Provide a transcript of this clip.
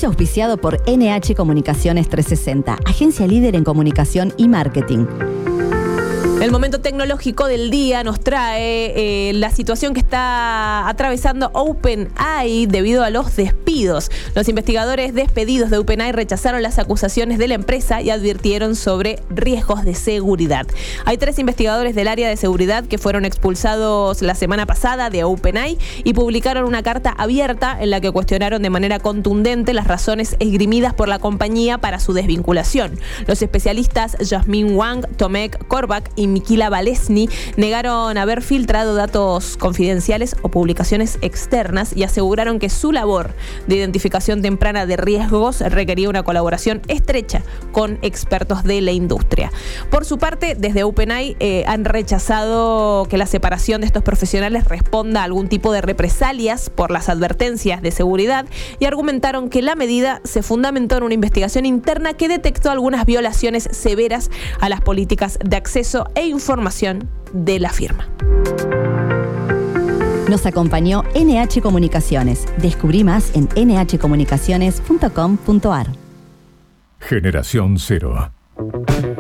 Espacio auspiciado por NH Comunicaciones 360, agencia líder en comunicación y marketing. El momento tecnológico del día nos trae la situación que está atravesando OpenAI debido a los despidos. Los investigadores despedidos de OpenAI rechazaron las acusaciones de la empresa y advirtieron sobre riesgos de seguridad. Hay 3 investigadores del área de seguridad que fueron expulsados la semana pasada de OpenAI y publicaron una carta abierta en la que cuestionaron de manera contundente las razones esgrimidas por la compañía para su desvinculación. Los especialistas Jasmine Wang, Tomek Korbak y Mikila Balesny negaron haber filtrado datos confidenciales o publicaciones externas y aseguraron que su labor de identificación temprana de riesgos requería una colaboración estrecha con expertos de la industria. Por su parte, desde OpenAI han rechazado que la separación de estos profesionales responda a algún tipo de represalias por las advertencias de seguridad y argumentaron que la medida se fundamentó en una investigación interna que detectó algunas violaciones severas a las políticas de acceso e información de la firma. Nos acompañó NH Comunicaciones. Descubrí más en nhcomunicaciones.com.ar. Generación Cero.